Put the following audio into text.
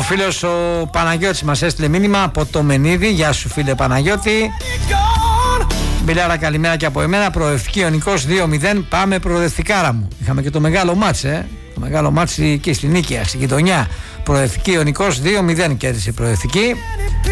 φίλος ο Παναγιώτης μας έστειλε μήνυμα από το Μενίδη. Γεια σου φίλε Παναγιώτη. Μπιλάρα, καλημέρα και από εμένα. Προοδευτική Ιωνικός 2-0. Πάμε προοδευτικάρα μου. Είχαμε και το μεγάλο μάτς, το μεγάλο μάτς εκεί στη Νίκαια, στη γειτονιά. Προοδευτική Ιωνικός 2-0 κέρδισε η Προοδευτική.